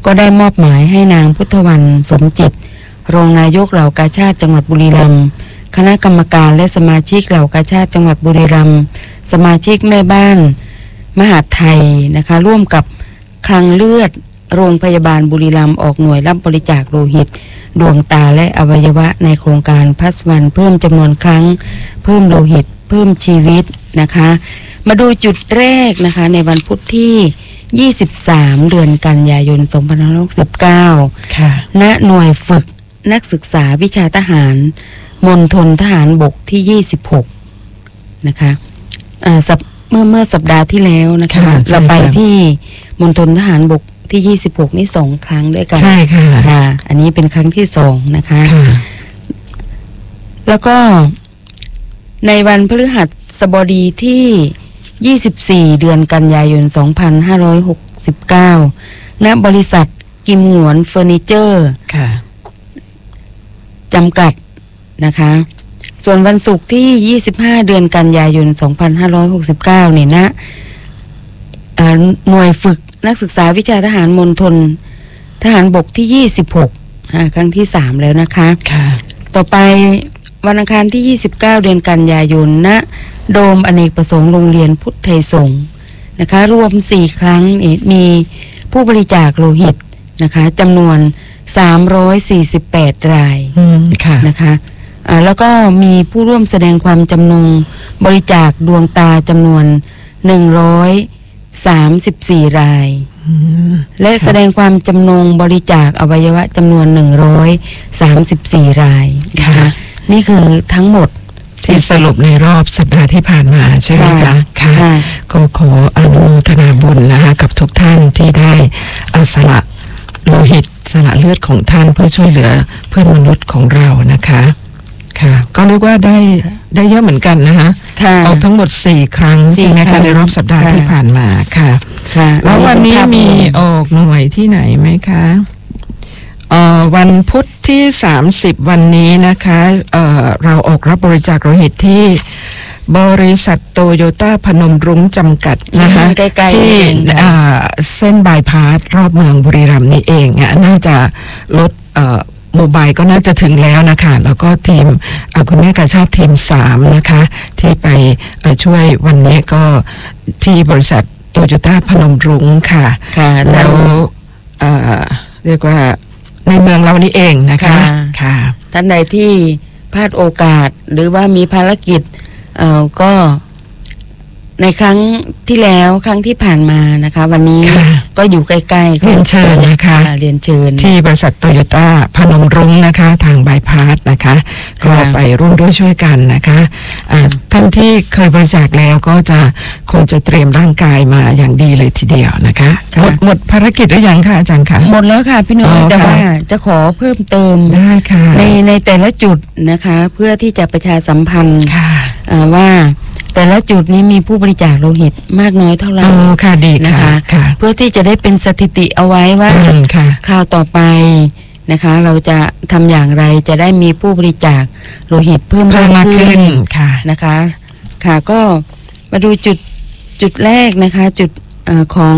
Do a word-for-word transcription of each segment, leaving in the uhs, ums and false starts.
ก็ได้มอบหมายให้นางพุทธวรรณสมจิตรองนายกเหล่ากาชาดจังหวัดบุรีรัมย์คณะกรรมการและสมาชิกเหล่ากาชาดจังหวัดบุรีรัมย์สมาชิกแม่บ้านมหาดไทยนะคะร่วมกับคลังเลือดโรงพยาบาลบุรีรัมย์ออกหน่วยรับบริจาคโลหิตดวงตาและอวัยวะในโครงการพัสวันเพิ่มจำนวนครั้งเพิ่มโลหิตเพิ่มชีวิตนะคะมาดูจุดแรกนะคะในวันพุธที่ยี่สิบสามเดือนกันยายนสองพันห้าร้อยหกสิบเก้าค่ะณหน่วยฝึกนักศึกษาวิชาทหารมณฑลทหารบกที่ยี่สิบหกนะคะอ่าเมื่อเมื่อสัปดาห์ที่แล้วนะคะเราไปที่มณฑลทหารบกที่ยี่สิบหกนี่สองครั้งด้วยกันใช่ค่ะค่ะอันนี้เป็นครั้งที่สองนะคะแล้วก็ในวันพฤหัสบดีที่ยี่สิบสี่เดือนกันยายนสองพันห้าร้อยหกสิบเก้าณบริษัทกิมหงวนเฟอร์นิเจอร์จำกัดนะคะส่วนวันศุกร์ที่ยี่สิบห้าเดือนกันยายนสองพันห้าร้อยหกสิบเก้าเนี่ยนะหน่วยฝึกนักศึกษาวิชาทหารมณฑลทหารบกที่ยี่สิบหกครั้งที่สามแล้วนะคะค่ะต่อไปวันอังคารที่ยี่สิบเก้าเดือนกันยายนณโดมอเนกประสงค์โรงเรียนพุทธไทยสงฆ์นะคะรวมสี่ครั้งมีผู้บริจาคโลหิตนะคะจำนวนสามร้อยสี่สิบแปดรายนะคะอ่าแล้วก็มีผู้ร่วมแสดงความจำนงบริจาคดวงตาจำนวนหนึ่งร้อยสามสิบสี่รายและแสดงความจำนงบริจาคอวัยวะจำนวนหนึ่งร้อยสามสิบสี่รายนะคะนี่คือทั้งหมดที่สรุปในรอบสัปดาห์ที่ผ่านมาใช่ไหมคะค่ะก็ขออนุโมทนาบุญนะคะกับทุกท่านที่ได้สละโลหิตสละเลือดของท่านเพื่อช่วยเหลือเพื่อนมนุษย์ของเรานะคะค่ะก็เรียกว่าได้ได้เยอะเหมือนกันนะคะออกทั้งหมดสี่ครั้งใช่ไหมคะในรอบสัปดาห์ที่ผ่านมาค่ะแล้ววันนี้มีออกหน่วยที่ไหนไหมคะวันพุธที่สามสิบวันนี้นะคะเอ่อเราออกรับบริจาคโลหิตที่บริษัทโตโยต้าพนมรุ้งจำกัดนะคะที่เส้นบายพาสรอบเมืองบุรีรัมย์นี่เองอ่ะน่าจะลดโมบายก็น่าจะถึงแล้วนะคะแล้วก็ทีมคุณแม่กาชาดทีมสามนะคะที่ไปช่วยวันนี้ก็ที่บริษัทโตโยต้าพนมรุ้งค่ะแล้วเรียกว่าในเมืองเรานี่เองนะคะค่ะท่านใดที่พลาดโอกาสหรือว่ามีภารกิจเอ่อก็ในครั้งที่แล้วครั้งที่ผ่านมานะคะวันนี้ก็อยู่ใกล้ๆเรียนเชิญนะคะเรียนเชิญที่บริษัทโตโยต้าพนมรุ้งนะคะทางบายพาสนะคะก็ไปร่วมด้วยช่วยกันนะคะท่านที่เคยบริจาคแล้วก็จะคงจะเตรียมร่างกายมาอย่างดีเลยทีเดียวนะคะหมดหมดภารกิจหรือยังคะอาจารย์คะหมดแล้วค่ะพี่น้อยแต่ว่าจะขอเพิ่มเติมได้ค่ะในในแต่ละจุดนะคะเพื่อที่จะประชาสัมพันธ์ว่าแต่ละจุดนี้มีผู้บริจาคโลหิตมากน้อยเท่าไหร่ค่ะดีนะคะเพื่อที่จะได้เป็นสถิติเอาไว้ว่าคราวต่อไปนะคะเราจะทำอย่างไรจะได้มีผู้บริจาคโลหิตเพิ่มมากขึ้นนะคะค่ะก็มาดูจุดจุดแรกนะคะจุดอของ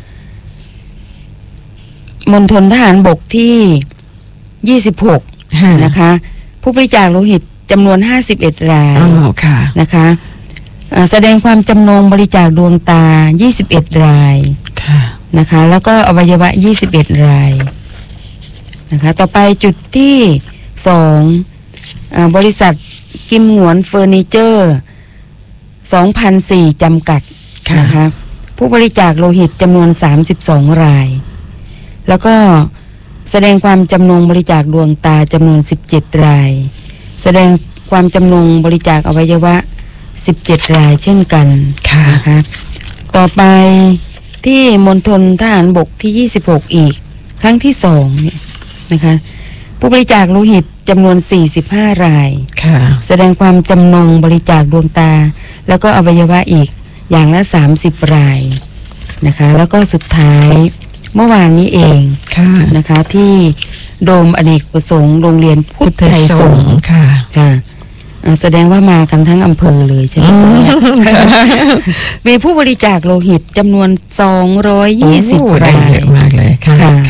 มณฑลทหารบกที่ยี่สิบหกนะคะผู้บริจาคโลหิตจำนวนห้าสิบเอ็ดรายนะคะแสดงความจำนงบริจาคดวงตายี่สิบเอ็ดรายนะคะแล้วก็อวัยวะยี่สิบเอ็ดรายนะคะต่อไปจุดที่สองบริษัทกิมหงวนเฟอร์นิเจอร์สองพันสี่จำกัดนะคะผู้บริจาคโลหิตจำนวนสามสิบสองรายแล้วก็แสดงความจำนงบริจาคดวงตาจำนวนสิบเจ็ดรายแสดงความจำนงบริจาคอวัยวะสิบเจ็ดรายเช่นกันนะคะต่อไปที่มณฑลทหารบกที่ยี่สิบหกอีกครั้งที่สองเนี่ยนะคะผู้บริจาคโลหิตจำนวนสี่สิบห้ารายแสดงความจำนงบริจาคดวงตาแล้วก็อวัยวะอีกอย่างละสามสิบรายนะคะแล้วก็สุดท้ายเมื่อวานนี้เองนะคะที่โดมอเนกประสงค์โรงเรียนพุทธไทยสงฆ์ค่ะค่ะแสดงว่ามากันทั้งอำเภอเลยใช่ไหม มีผู้บริจาคโลหิตจำนวนสองร้อยยี่สิบรายเยอะมากเลยค่ะ